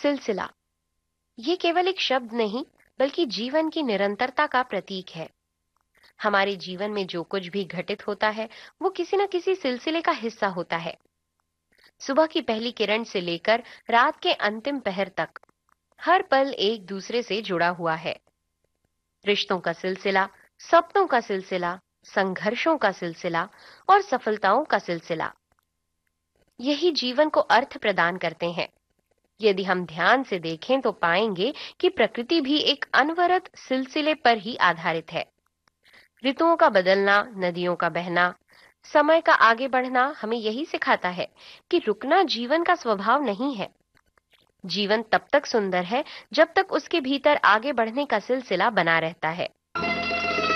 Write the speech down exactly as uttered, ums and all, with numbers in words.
सिलसिला ये केवल एक शब्द नहीं, बल्कि जीवन की निरंतरता का प्रतीक है। हमारे जीवन में जो कुछ भी घटित होता है, वो किसी न किसी सिलसिले का हिस्सा होता है। सुबह की पहली किरण से लेकर रात के अंतिम पहर तक हर पल एक दूसरे से जुड़ा हुआ है। रिश्तों का सिलसिला, सपनों का सिलसिला, संघर्षों का सिलसिला और सफलताओं का सिलसिला, यही जीवन को अर्थ प्रदान करते हैं। यदि हम ध्यान से देखें तो पाएंगे कि प्रकृति भी एक अनवरत सिलसिले पर ही आधारित है। ऋतुओं का बदलना, नदियों का बहना, समय का आगे बढ़ना हमें यही सिखाता है कि रुकना जीवन का स्वभाव नहीं है। जीवन तब तक सुंदर है जब तक उसके भीतर आगे बढ़ने का सिलसिला बना रहता है।